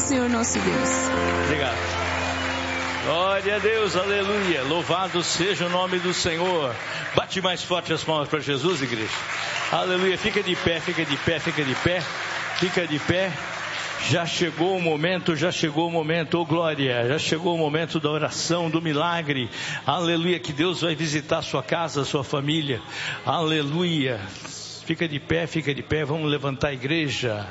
Senhor nosso Deus. Obrigado. Glória a Deus, aleluia. Louvado seja o nome do Senhor. Bate mais forte as palmas para Jesus, igreja. Aleluia. Fica de pé, fica de pé, fica de pé. Fica de pé. Já chegou o momento, oh glória, já chegou o momento da oração, do milagre, aleluia, que Deus vai visitar a sua casa, a sua família, aleluia. Fica de pé, vamos levantar a igreja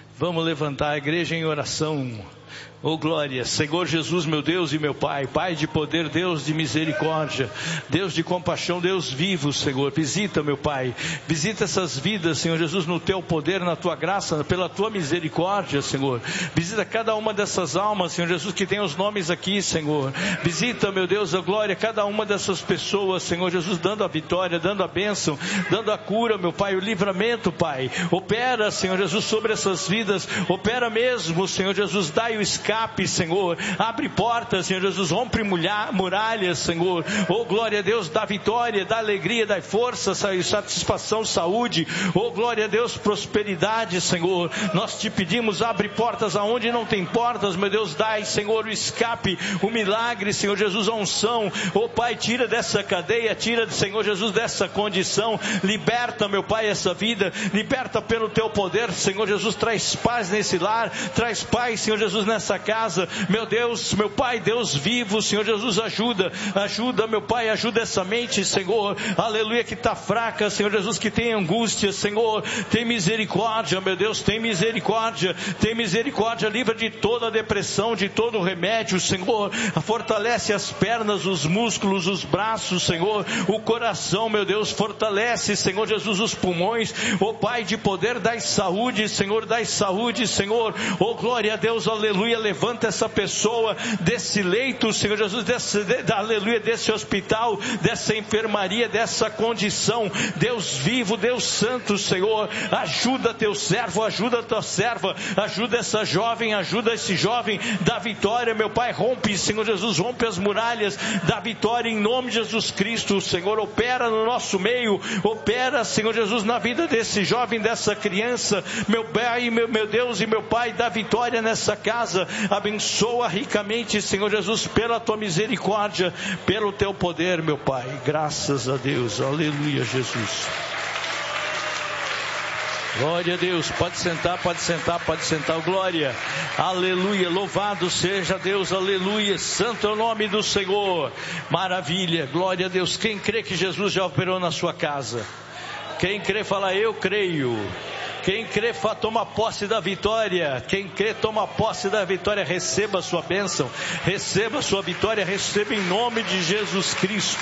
em oração. Oh glória, Senhor Jesus, meu Deus e meu Pai, Pai de poder, Deus de misericórdia, Deus de compaixão, Deus vivo, Senhor, visita, meu Pai, visita essas vidas, Senhor Jesus, no Teu poder, na Tua graça, pela Tua misericórdia, Senhor, visita cada uma dessas almas, Senhor Jesus, que tem os nomes aqui, Senhor, visita, meu Deus, a glória, cada uma dessas pessoas, Senhor Jesus, dando a vitória, dando a bênção, dando a cura, meu Pai, o livramento, Pai, opera, Senhor Jesus, sobre essas vidas, opera mesmo, Senhor Jesus, dai o escape, Senhor, abre portas, Senhor Jesus, rompe muralhas, Senhor, oh glória a Deus, dá vitória, dá alegria, dá força, satisfação, saúde, oh glória a Deus, prosperidade, Senhor, nós te pedimos, abre portas aonde não tem portas, meu Deus, dai, Senhor, o escape, o milagre, Senhor Jesus, a unção, oh Pai, tira dessa cadeia, tira, Senhor Jesus, dessa condição, liberta, meu Pai, essa vida, liberta pelo Teu poder, Senhor Jesus, traz paz nesse lar, traz paz, Senhor Jesus, nessa casa, meu Deus, meu Pai, Deus vivo, Senhor Jesus, ajuda, meu Pai, ajuda essa mente, Senhor, aleluia, que está fraca, Senhor Jesus, que tem angústia, Senhor, tem misericórdia, meu Deus, tem misericórdia, livra de toda a depressão, de todo o remédio, Senhor, fortalece as pernas, os músculos, os braços, Senhor, o coração, meu Deus, fortalece, Senhor Jesus, os pulmões, oh Pai de poder, dai saúde, Senhor, oh glória a Deus, aleluia, levanta essa pessoa desse leito, Senhor Jesus, aleluia, desse hospital, dessa enfermaria, dessa condição, Deus vivo, Deus santo, Senhor, ajuda teu servo, ajuda tua serva, ajuda essa jovem, ajuda esse jovem, dá vitória, meu Pai, rompe, Senhor Jesus, rompe as muralhas, dá vitória em nome de Jesus Cristo, Senhor, opera no nosso meio, opera, Senhor Jesus, na vida desse jovem, dessa criança, meu Pai, meu Deus e meu Pai, dá vitória nessa casa, abençoa ricamente, Senhor Jesus, pela Tua misericórdia, pelo Teu poder, meu Pai, graças a Deus, aleluia, Jesus. Glória a Deus, pode sentar, glória, aleluia, louvado seja Deus, aleluia, santo é o nome do Senhor, maravilha, glória a Deus. Quem crê que Jesus já operou na sua casa? Quem crê, fala eu creio. Quem crê, toma posse da vitória. Quem crê, toma posse da vitória. Receba a sua bênção, receba a sua vitória, receba em nome de Jesus Cristo.